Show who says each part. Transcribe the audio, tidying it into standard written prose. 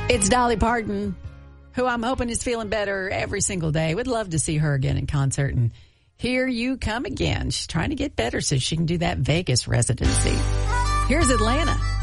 Speaker 1: It's Dolly Parton, who I'm hoping is feeling better every single day. Would love to see her again in concert. And here you come again. She's trying to get better so she can do that Vegas residency. Here's Atlanta.